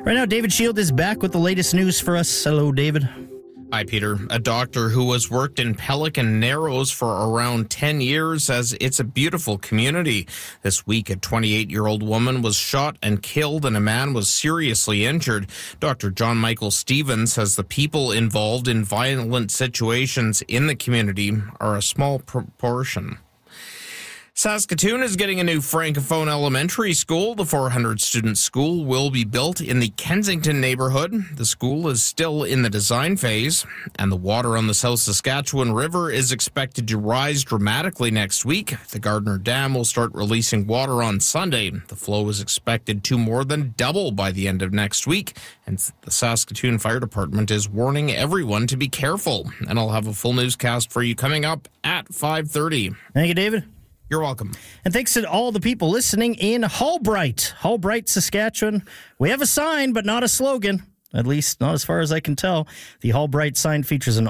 Right now, David Shield is back with the latest news for us. Hello, David. Hi, Peter. A doctor who has worked in Pelican Narrows for around 10 years says it's a beautiful community. This week, a 28-year-old woman was shot and killed and a man was seriously injured. Dr. John Michael Stevens says the people involved in violent situations in the community are a small proportion. Saskatoon is getting a new Francophone elementary school. The 400-student school will be built in the Kensington neighborhood. The school is still in the design phase, and the water on the South Saskatchewan River is expected to rise dramatically next week. The Gardner Dam will start releasing water on Sunday. The flow is expected to more than double by the end of next week, and the Saskatoon Fire Department is warning everyone to be careful. And I'll have a full newscast for you coming up at 5:30. Thank you, David. You're welcome. And thanks to all the people listening in Hallbright, Saskatchewan. We have a sign, but not a slogan. At least not as far as I can tell. The Hallbright sign features an